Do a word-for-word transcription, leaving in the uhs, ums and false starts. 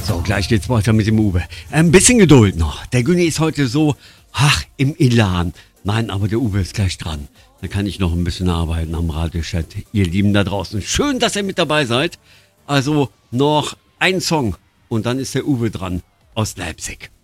So, gleich geht's weiter mit dem Uwe. Ein bisschen Geduld noch. Der Günni ist heute so, ach, im Elan. Nein, aber der Uwe ist gleich dran. Dann kann ich noch ein bisschen arbeiten am Radiochat. Ihr Lieben da draußen, schön, dass ihr mit dabei seid. Also noch ein Song und dann ist der Uwe dran aus Leipzig.